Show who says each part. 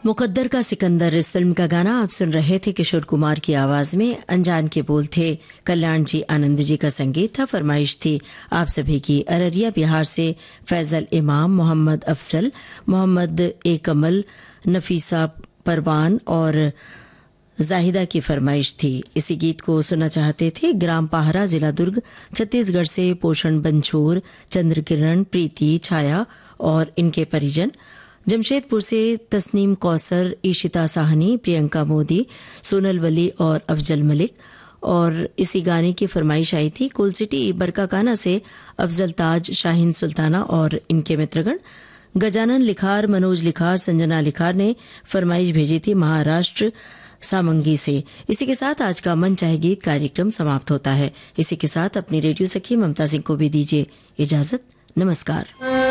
Speaker 1: मुकद्दर का सिकंदर इस फिल्म का गाना आप सुन रहे थे। किशोर कुमार की आवाज में अनजान के बोल थे, कल्याण जी आनंद जी का संगीत था। फरमाइश थी आप सभी की अररिया बिहार से फैजल इमाम, मोहम्मद अफसल, मोहम्मद ए कमल, नफीसा परवान और जाहिदा की फरमाइश थी। इसी गीत को सुनना चाहते थे ग्राम पाहरा, जिला दुर्ग, छत्तीसगढ़ से पोषण बंछोर, चंद्रकिरण, प्रीति, छाया और इनके परिजन। जमशेदपुर से तस्नीम कौसर, ईशिता साहनी, प्रियंका मोदी, सोनल वली और अफजल मलिक। और इसी गाने की फरमाइश आई थी कोल सिटी बरकाकाना से अफजल ताज, शाहीन सुल्ताना और इनके मित्रगण। गजानन लिखार, मनोज लिखार, संजना लिखार ने फरमाइश भेजी थी महाराष्ट्र सामंगी से। इसी के साथ आज का मन चाहे गीत कार्यक्रम समाप्त होता है। इसी के साथ अपनी रेडियो सखी ममता सिंह को भी दीजिए इजाजत। नमस्कार।